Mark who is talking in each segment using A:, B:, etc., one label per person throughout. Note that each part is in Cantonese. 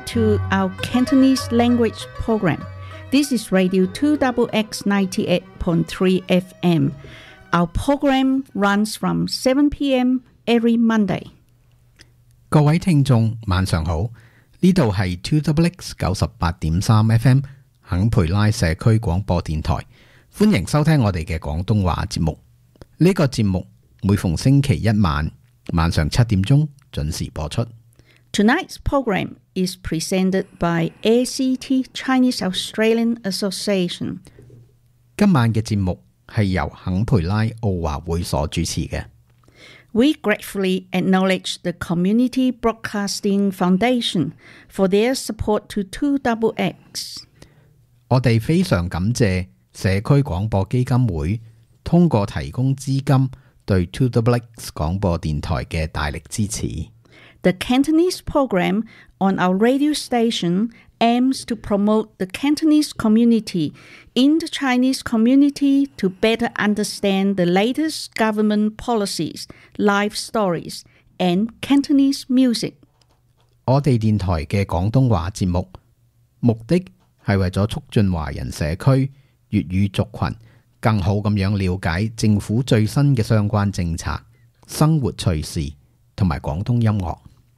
A: to our Cantonese language program. This is Radio 2XX 98.3 FM. Our program runs from 7 p.m. every Monday.
B: 各位聽眾晚上好，呢度係 2XX 98.3 FM 肯培拉社區廣播電台，歡迎收聽我哋嘅廣東話節目。呢個節目每逢星期一晚上7點鐘準時播出。
A: Tonight's program is presented by ACT Chinese Australian Association.
B: 今晚嘅節目係由肯培拉奧華會所主持嘅。
A: We gratefully acknowledge the Community Broadcasting Foundation for their support to 2XX.
B: 我哋非常感謝社區廣播基金會通過提供資金對 2XX 廣播電台嘅大力支持。
A: The Cantonese program on our radio station aims to promote the Cantonese community in the Chinese community to better understand the latest government policies, life stories, and Cantonese music.
B: 我哋電台嘅廣東話節目目的係為咗促進華人社區粵語族群更好咁樣了解政府最新嘅相關政策、生活趣事同埋廣東音樂。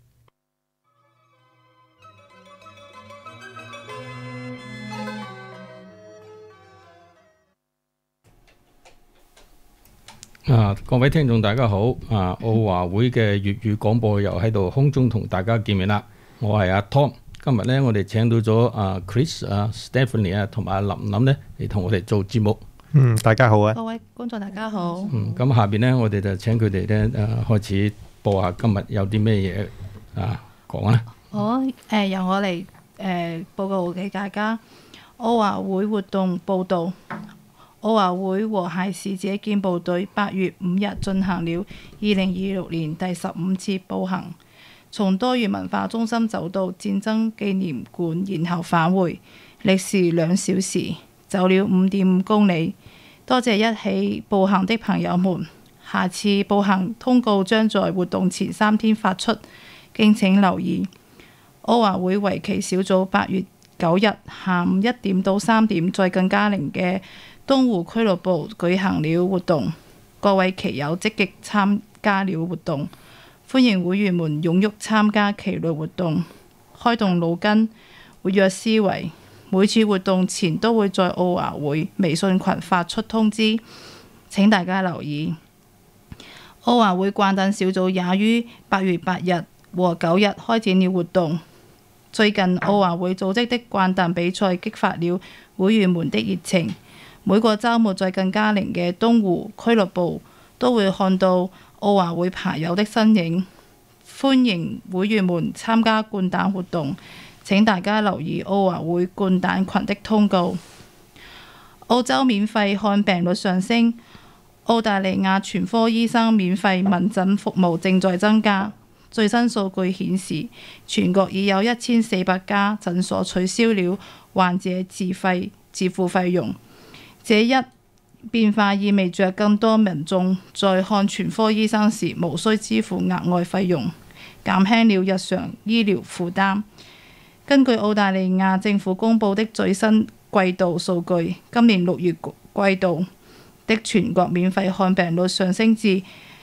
C: 各位聽眾大家好，奧華會嘅粵語廣播又喺度空中同大家見面啦。我係阿 Tom， 今日呢，我哋請到咗Chris、Stephanie 同埋阿林林呢嚟同我哋做節目。
D: 大家好啊！
E: 各位觀眾大家好。
C: 咁下邊呢，我哋就請佢哋呢開始播下今日有啲咩嘢講啦。
E: 好，由我嚟報告俾大家奧華會活動報導。奧華會和諧使者劍步隊8月5日進行了2026年第15次步行，從多元文化中心走到戰爭紀念館，然後返回，歷時2小時，走了5.5公里。多謝一起步行的朋友們，下次步行通告將在活動前3天發出，敬請留意。奧華會為期小組8月9日下午1點到3點，在更加寧嘅東湖俱樂部舉行了活動，各位棋友積極參加了活動，歡迎會員們踴躍參加棋類活動，開動腦筋，活躍思維。每次活動前都會在奧華會微信群發出通知，請大家留意。奧華會掼蛋小組也於8月8日和9日開展了活動。最近奧華會組織的掼蛋比賽激發了會員們的熱情。每個週末在更加寧嘅東湖俱樂部都會看到奧華會牌友的身影，歡迎會員們參加掼蛋活動。請大家留意奧華會掼蛋群的通告。澳洲免費看病率上升，澳大利亞全科醫生免費問診服務正在增加。最新數據顯示，全國已有1400家診所取消了患者自付費用。這一變化意味着更多民眾在看全科醫生時無需支付額外費用，減輕了日常醫療負擔。根據澳大利亞政府公布的最新季度數據，今年6月季度的全國免費看病率上升至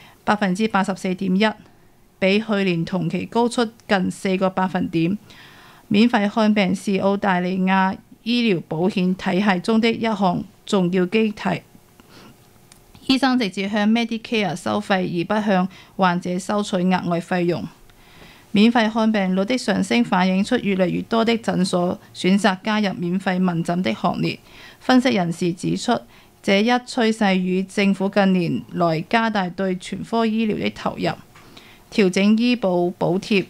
E: 84.1%， 比去年同期高出近4個百分點。免費看病是澳大利亞醫療保險體系中的一項重要機體，醫生直接向 Medicare 收費，而不向患者收取額外費用。免費看病率的上升反映出越嚟越多的診所選擇加入免費問診的行列。分析人士指出，這一趨勢與政府近年來加大對全科醫療的投入、調整醫保補貼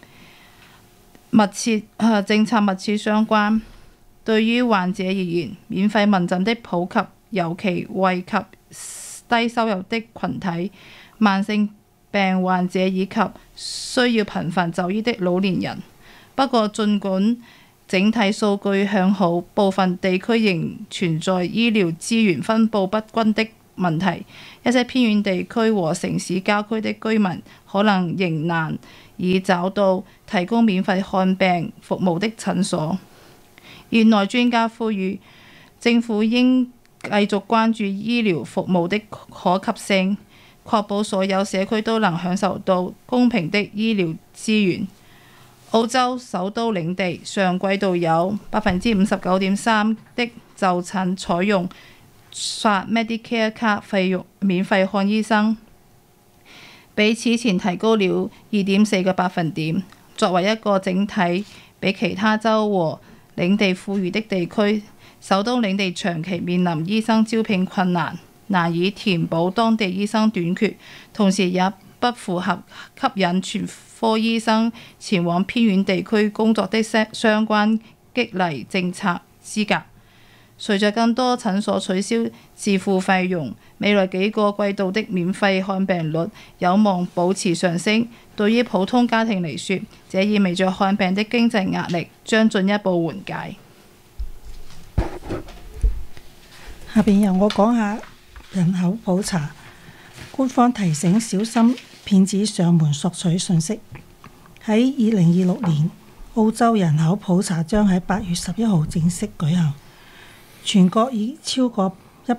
E: 政策密切相關。對於患者而言，免費問診的普及尤其惠及低收入的群體、慢性病患者以及需要頻繁就醫的老年人。不過，儘管整體數據向好，部分地區仍存在醫療資源分佈不均的問題。一些偏遠地區和城市郊區的居民可能仍難已找到提供免費看病服務的診所。業內專家呼籲政府應繼續關注醫療服務的可及性，確保所有社區都能享受到公平的醫療資源。澳洲首都領地上季度有59.3%的就診採用刷 Medicare 卡費用免費看醫生，比此前提高了2.4個百分點。作為一個整體，比其他州和領地富裕的地區，首都領地長期面臨醫生招聘困難，難以填補當地醫生短缺，同時也不符合吸引全科醫生前往偏遠地區工作的相關激勵政策資格。隨着更多診所取消自付費用，未來幾個季度的免費看病率有望保持上升。對於普通家庭嚟說，這意味着看病的經濟壓力將進一步緩解。
D: 下邊由我講下人口普查。官方提醒小心騙子上門索取信息。喺2026年，澳洲人口普查將喺8月11號正式舉行。全國已超過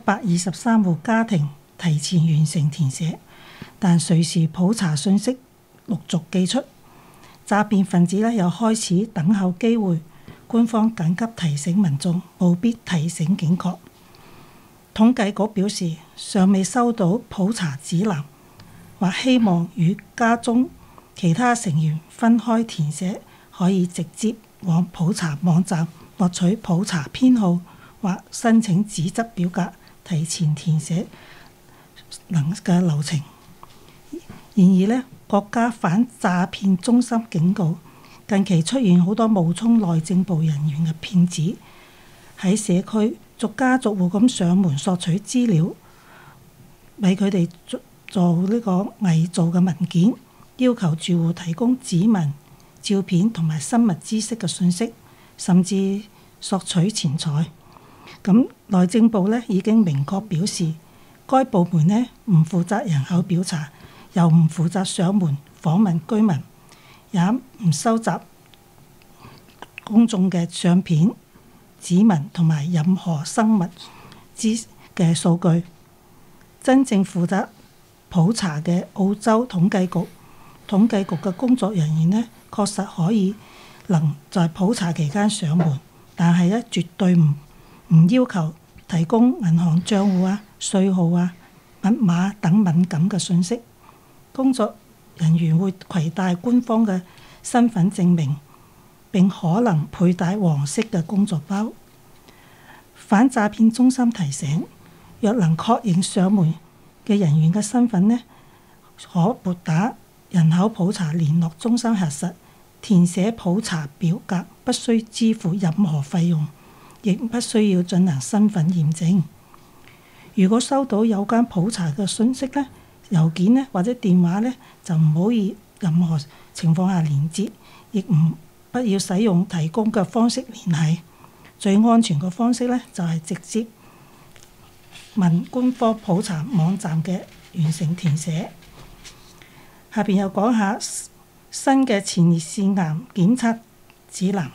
D: 123戶家庭提前完成填寫，但隨時普查信息陸續寄出，詐騙分子又開始等候機會。官方緊急提醒民眾務必提醒警覺。統計局表示，尚未收到普查指南，或希望與家中其他成員分開填寫，可以直接往普查網站獲取普查編號或申請紙質表格，提前填寫嘅流程。然而呢，國家反詐騙中心警告，近期出現好多冒充內政部人員嘅騙子，喺社區逐家逐戶咁上門索取資料，為佢哋做呢個偽造嘅文件，要求住戶提供指紋、照片同埋生物知識嘅信息，甚至索取錢財。咁內政部已經明確表示，該部門唔負責人口調查，又唔負責上門訪問居民，也唔收集公眾嘅相片、指紋同埋任何生物資嘅數據。真正負責普查嘅澳洲統計局嘅工作人員確實可以能在普查期間上門，但係絕對唔要求提供銀行帳戶稅號密碼等敏感嘅信息。工作人員會攜帶官方嘅身份證明，並可能佩戴黃色嘅工作包。反詐騙中心提醒，若能確認上門嘅人員嘅身份可撥打人口普查聯絡中心核實，填寫普查表格，不需支付任何費用，亦不需要進行身份驗證。如果收到有關普查嘅信息郵件或者電話就唔好以任何情況下連接，亦不要使用提供嘅方式聯繫。最安全嘅方式就係直接問官方普查網站嘅完成填寫。下邊又講下新嘅前列腺癌檢測指南。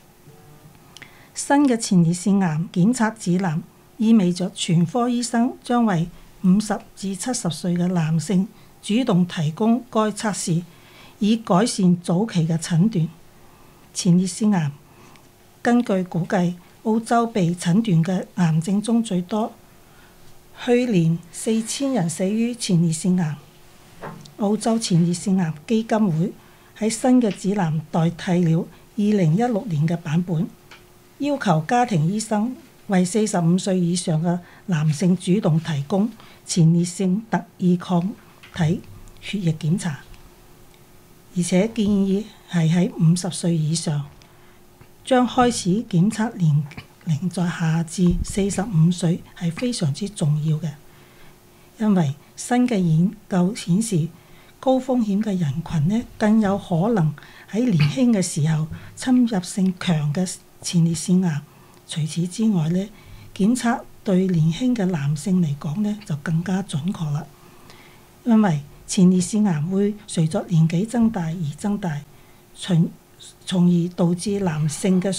D: 新嘅前列腺癌檢測指南意味着全科醫生將為50至70歲嘅男性主動提供該測試，以改善早期嘅診斷。前列腺癌根據估計，澳洲被診斷嘅癌症中最多，去年4000人死於前列腺癌。澳洲前列腺癌基金會喺新嘅指南代替了2016年嘅版本，要求家庭醫生為45歲以上嘅男性主動提供前列腺特異抗體血液檢查，而且建議係喺50歲以上，將開始檢測年齡在下至45歲係非常之重要嘅，因為新嘅研究顯示，高風險嘅人群更有可能喺年輕嘅時候侵入性強嘅前列腺癌。除此之外檢測對年輕嘅男性嚟講就更加準確啦，因為前列腺癌會隨着年紀增大而增大，從而導致男性嘅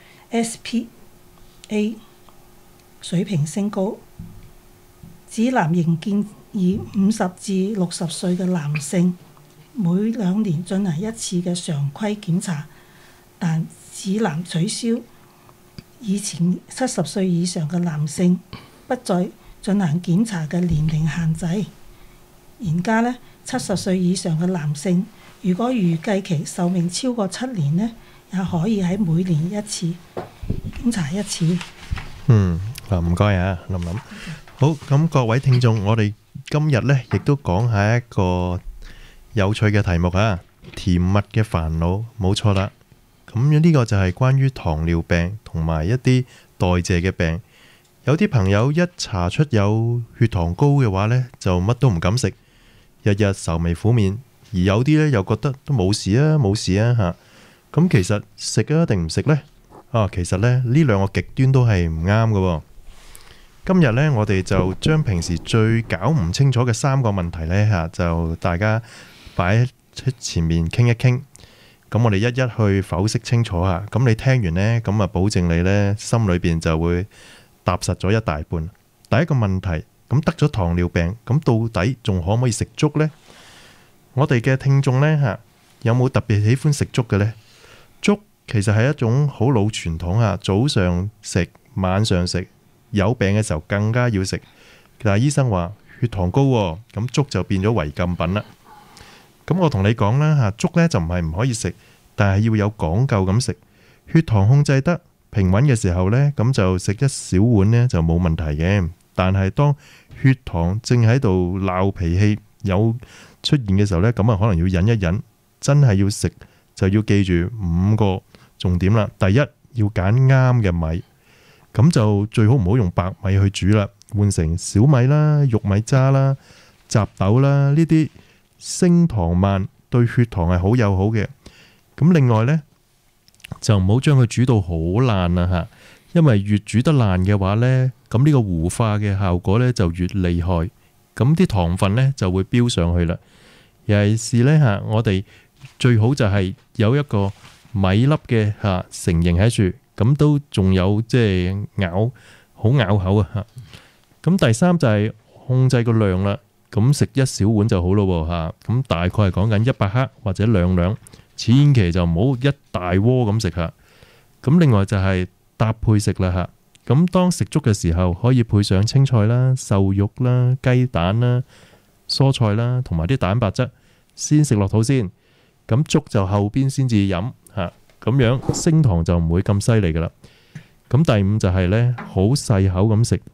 D: SPA 水平升高。指南仍建議50至60歲嘅男性每2年進行一次嘅常規檢查，但指南取消以前70歲以上嘅男性不再進行檢查嘅年齡限制。而家呢，70歲以上嘅男性，如果預計其壽命超過7年呢，也可以喺每年一次檢查一次。
F: 唔該啊，林林。好，咁各位聽眾，我哋今日呢亦都講下一個有趣嘅題目啊，甜蜜嘅煩惱，冇錯啦。咁呢個就係關於糖尿病同埋一啲代謝嘅病。有啲朋友一查出有血糖高嘅話呢，就乜都唔敢食，日日愁眉苦面。而有啲呢又覺得都冇事啊，冇事啊嚇。咁其實食啊定唔食呢？其實呢兩個極端都係唔啱嘅。今日呢，我哋就將平時最搞唔清楚嘅3個問題呢，就大家擺喺前面傾一傾。咁我哋一一去剖析清楚下。咁你聽完呢，咁啊保證你呢心裏邊就會踏實咗一大半。第一個問題，咁得咗糖尿病，咁到底仲可唔可以食粥呢？我哋嘅聽眾呢，有冇特別喜歡食粥嘅呢？粥其實係一種好老傳統啊，早上食，晚上食。有病嘅時候更加要食，但係醫生話血糖高喎，咁粥就變咗違禁品啦。咁我同你講啦嚇，粥呢就唔係唔可以食，但係要有講究咁食。血糖控制得平穩嘅時候呢，咁就食一小碗呢就冇問題嘅。但係當血糖正喺度鬧脾氣有出現嘅時候呢，咁啊可能要忍一忍。真係要食就要記住5個重點啦。第一，要揀啱嘅米。咁就最好唔好用白米去煮啦，換成小米啦、玉米渣啦、雜豆啦，呢啲升糖慢，對血糖係好友好嘅。咁另外呢，就唔好將佢煮到好爛啦嚇，因為越煮得爛嘅話呢，咁呢個糊化嘅效果呢就越厲害，咁啲糖分呢就會飆上去啦。尤其是呢嚇，我哋最好就係有一個米粒嘅成形喺處。咁都仲有即係好咬口啊嚇！咁第三就係控制個量啦，咁食一小碗就好咯嚇。咁大概係講緊100克或者2兩，千祈就唔好一大鍋咁食嚇。咁另外就係搭配食啦嚇。咁當食粥嘅時候，可以配上青菜啦、瘦肉啦、雞蛋啦、蔬菜啦，同埋啲蛋白質，先食落肚先。咁粥就後邊先至飲嚇。咁樣升糖就唔會咁犀利噶啦。咁第5就係呢，好細口咁食，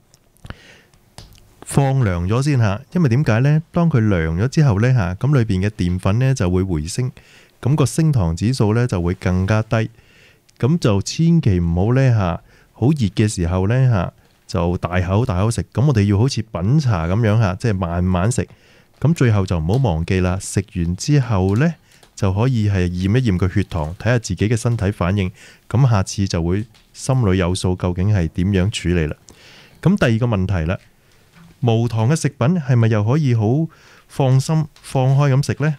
F: 放涼咗先嚇。因為點解呢？當佢涼咗之後呢嚇，咁裏邊嘅澱粉呢就會回升，咁個升糖指數呢就會更加低。咁就千祈唔好呢嚇，好熱嘅時候呢嚇就大口食。咁我哋要好似品茶咁樣嚇，即係慢慢食。咁最後就唔好忘記啦，食完之後呢，就可以係驗一驗個血糖，睇下自己嘅身體反應，咁下次就會心裏有數，究竟係點樣處理啦。咁第2個問題啦，無糖嘅食品係咪又可以好放心放開咁食呢？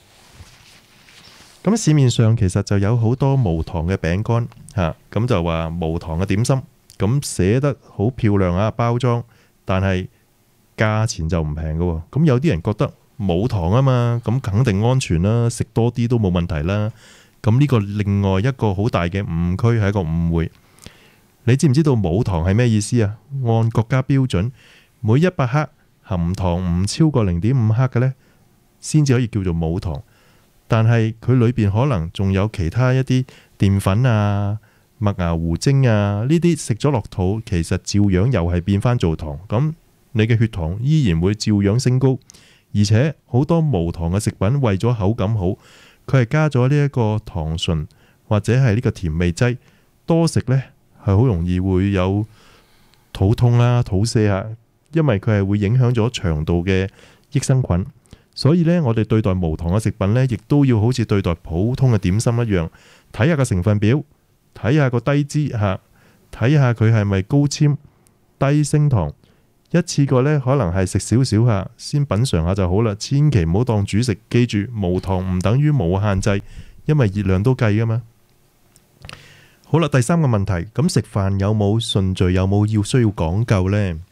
F: 咁市面上其實就有好多無糖嘅餅乾嚇，咁就話無糖嘅點心，咁寫得好漂亮啊包裝，但係價錢就唔平㗎。咁有啲人覺得冇糖啊嘛，咁肯定安全啦，食多啲都冇問題啦。咁呢個另外一個好大嘅誤區，係一個誤會。你知唔知道冇糖係咩意思啊？按國家標準，每100克含糖唔超過0.5克嘅呢，先至可以叫做冇糖。但係佢裏邊可能仲有其他一啲澱粉啊、麥芽糊精啊，呢啲食咗落肚，其實照樣又係變翻做糖。咁你嘅血糖依然會照樣升高。而且好多無糖嘅食品為咗口感好，佢係加咗呢一個糖醇或者係呢個甜味劑，多食呢係好容易會有肚痛啦、肚瀉啊，因為佢係會影響咗腸道嘅益生菌。所以呢，我哋對待無糖嘅食品呢，亦都要好似對待普通嘅點心一樣，睇下個成分表，睇下個低脂嚇，睇下佢係咪高纖、低升糖， 一次過呢，可能係食少少下，先品嚐下就好啦。千祈唔好當主食，記住無糖唔等於冇限制，因為熱量都計噶嘛。好啦，第3個問題，咁食飯有冇順序，有冇需要講究呢？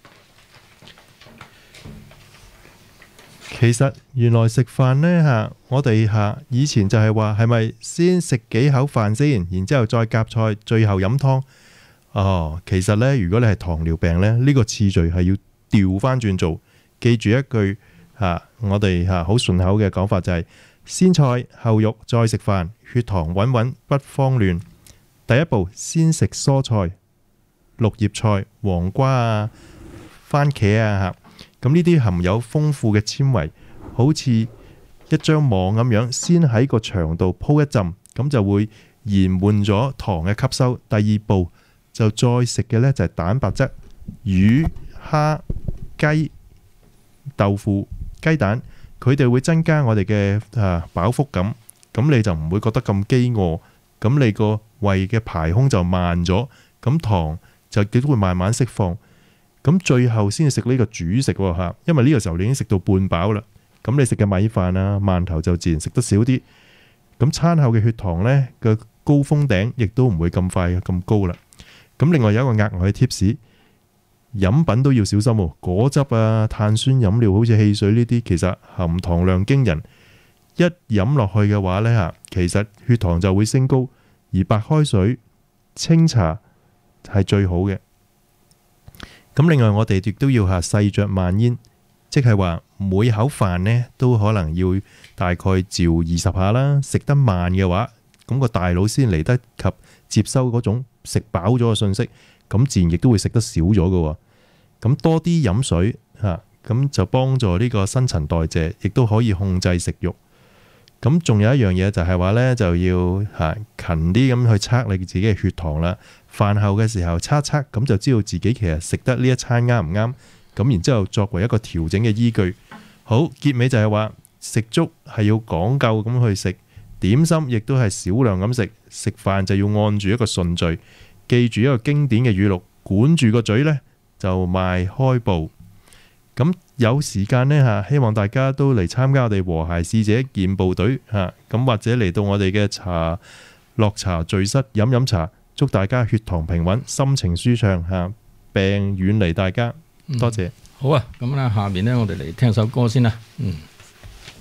F: 其實原來食飯呢，我哋以前就係話係咪先食幾口飯先，然之後再夾菜，最後飲湯。其實呢，如果你係糖尿病呢，呢個次序係要調翻轉做。記住一句我哋好順口嘅講法就係先菜後肉再食飯，血糖穩穩不慌亂。第一步先食蔬菜、綠葉菜、黃瓜啊、番茄啊，咁呢啲含有豐富嘅纖維，好似一張網咁樣，先喺個腸度鋪一浸，咁就會延緩咗糖嘅吸收。第2步就再食嘅呢，就係蛋白質，魚、蝦、雞、豆腐、雞蛋，佢哋會增加我哋嘅飽腹感，咁你就唔會覺得咁飢餓，咁你個胃嘅排空就慢咗，咁糖就亦都會慢慢釋放。咁最後先食呢個主食喎，因為呢個時候你已經食到半飽啦，咁你食嘅米飯啊、饅頭就自然食得少啲。咁餐後嘅血糖呢，個高峰頂亦都唔會咁快咁高啦。咁另外有一個額外嘅 tips， 飲品都要小心喎。果汁啊、碳酸飲料好似汽水呢啲，其實含糖量驚人，一飲落去嘅話呢，其實血糖就會升高。而白開水、清茶係最好嘅。咁另外我哋亦都要細嚼慢咽，即係話每口飯呢都可能要大概嚼20下啦。食得慢嘅話，咁個大腦先嚟得及接收嗰種食飽咗嘅信息，咁自然亦都會食得少咗嘅。咁多啲飲水咁就幫助呢個新陳代謝，亦都可以控制食慾。咁仲有一樣嘢就係話呢，就要勤啲咁去測你自己嘅血糖啦。飯後嘅時候測測，咁就知道自己其實食得呢一餐啱唔啱。咁然之後作為一個調整嘅依據。好，結尾就係話食粥係要講究咁去食，點心亦都係少量咁食。食飯就要按住一個順序，記住一個經典嘅語錄：管住個嘴呢，就邁開步。咁有時間呢，希望大家都嚟參加我哋和諧使者健步隊咁或者嚟到我哋嘅樂茶聚室飲飲茶，祝大家血糖平穩，心情舒暢病遠離大家。多謝。
C: 好啊，咁下面呢，我哋嚟聽首歌先啦。